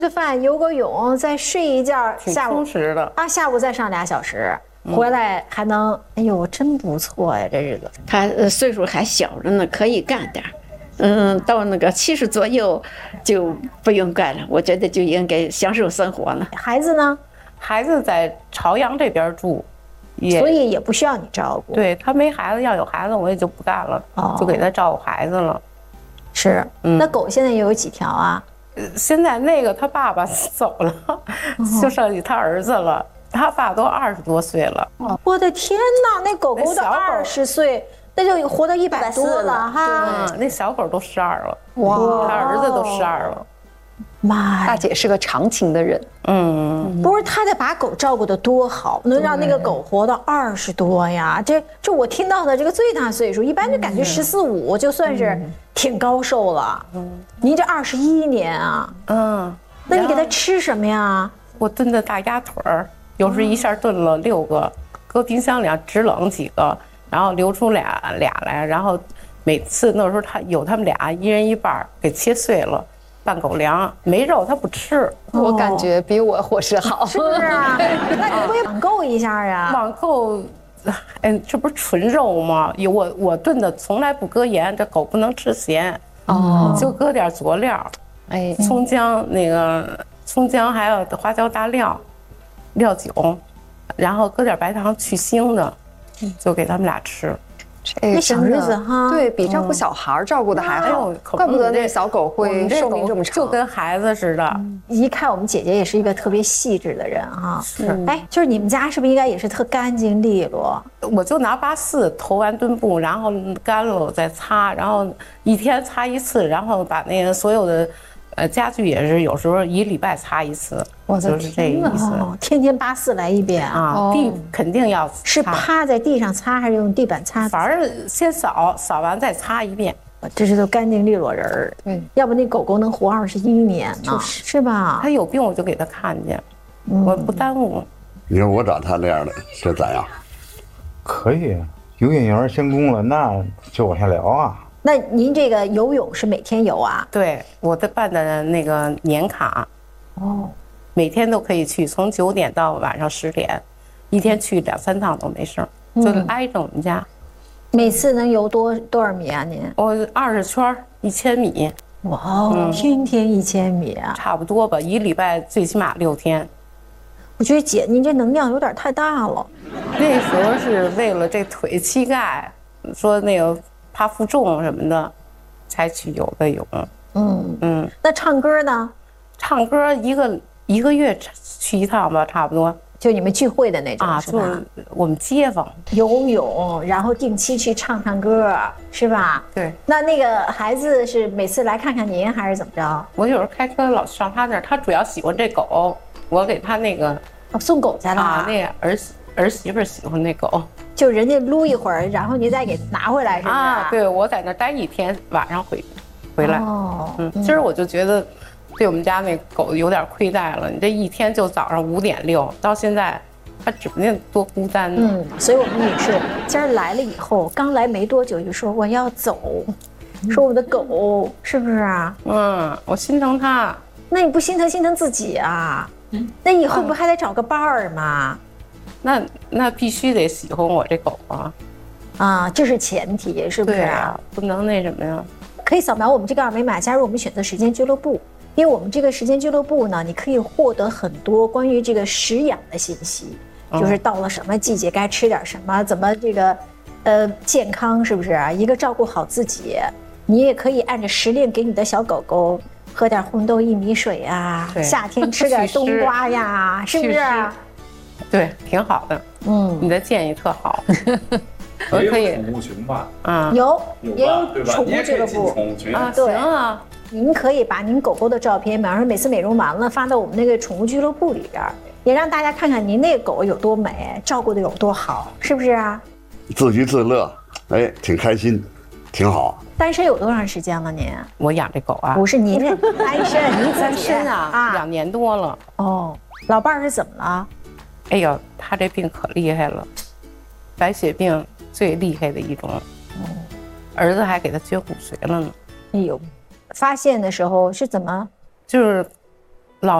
个饭游个泳，再睡一觉， 挺下午充实的啊，下午再上2小时，回来还能，哎呦，真不错呀，这日子。 他岁数还小着呢，可以干点到那个70左右就不用干了，我觉得就应该享受生活了。 孩子呢？ 孩子在朝阳这边住， 所以也不需要你照顾。 对他没孩子，要有孩子我也就不干了，就给他照顾孩子了。 是，那狗现在有几条啊？ 现在那个他爸爸走了，就剩下他儿子了。他爸都20多岁了。 我的天哪，那狗狗都20岁，那就活到100多了哈。 那小狗都12了， 哇， 他儿子都12了。 妈呀， 大姐是个长情的人。 不是他得把狗照顾得多好，能让那个狗活到20多呀？这我听到的这个最大岁数，一般就感觉14、15就算是挺高寿了。您这21年啊，那你给他吃什么呀？ 我炖的大鸭腿儿，有时一下炖了6个，搁冰箱里直冷几个，然后留出俩来，然后每次那时候他们俩一人一半，给切碎了。拌狗粮没肉他不吃， 我感觉比我伙食好， 是不是啊？那你会网购一下呀？ 网购，这不是纯肉吗？我炖的从来不搁盐，这狗不能吃咸，就搁点佐料，葱姜葱姜还有花椒大料酒，然后搁点白糖去腥的，就给他们俩吃。 那小日子哈， 对比照顾小孩照顾的还好，怪不得那小狗会寿命这么长， 就跟孩子似的。 一看我们姐姐也是一个特别细致的人哈。是，就是你们家是不是应该也是特干净利落？ 我就拿84投完墩布，然后干了我再擦，然后一天擦1次，然后把那个所有的家具也是有时候1礼拜擦1次，就是这个意思。 天天84来一遍啊！ 地肯定要擦。 是趴在地上擦还是用地板擦？ 反正先扫完再擦一遍。 这是都干净利落人儿。 对， 要不那狗狗能活21年呢？是吧？ 它有病我就给它看见，我不耽误。 你说我找他那样的，这咋样？ 可以，有眼缘先攻了，那就往下聊啊。 那您这个游泳是每天游啊？ 对，我的办的那个年卡，每天都可以去，从9点到晚上10点，一天去2、3趟都没事，就挨着我们家。 每次能游多少米啊？您？ 我20圈，1000米。 哇哦，天天1000米啊？ 差不多吧，1礼拜最起码6天。 我觉得姐，您这能量有点太大了。 那时候是为了这腿膝盖，说那个。怕负重什么的，才去游的泳。 那唱歌呢？ 唱歌一个月去1趟吧，差不多。 就你们聚会的那种啊，就是我们街坊游泳，然后定期去唱歌，是吧？ 对。 那个孩子是每次来看看您，还是怎么着？ 我有时候开车老上他那儿，他主要喜欢这狗，我给他那个送狗去了啊，那儿媳妇喜欢那狗。 就人家撸一会儿，然后你再给拿回来，是吧？ 啊，对，我在那待1天，晚上回来。今儿我就觉得对我们家那狗有点亏待了。你这一天就早上5点6，到现在，它指不定多孤单呢。 所以我们也是今儿来了以后，刚来没多久就说我要走，说我的狗是不是啊？ 我心疼它。 那你不心疼自己啊？那以后不还得找个伴儿吗？ 那必须得喜欢我这狗啊！ 这是前提，是不是？ 对啊，不能那什么呀。 可以扫描我们这个2维码，加入我们选择时间俱乐部。因为我们这个时间俱乐部呢，你可以获得很多关于这个食养的信息，就是到了什么季节该吃点什么，怎么这个健康，是不是？一个照顾好自己，你也可以按着时令给你的小狗狗喝点红豆薏米水啊，夏天吃点冬瓜呀，是不是？ 对，挺好的。你的建议特好。我可以宠物群吧？ 也有宠物俱乐部啊，行啊。 您可以把您狗狗的照片，比方说每次美容完了发到我们那个宠物俱乐部里边，也让大家看看您那个狗有多美，照顾的有多好，是不是啊？ 自娱自乐，挺开心，挺好。 单身有多长时间了您？ 我养这狗啊？ 不是您单身，您单身啊，2年多了。 老伴儿是怎么了？ 哎呦，他这病可厉害了，白血病最厉害的一种。儿子还给他捐骨髓了呢。 哎呦，发现的时候是怎么？ 就是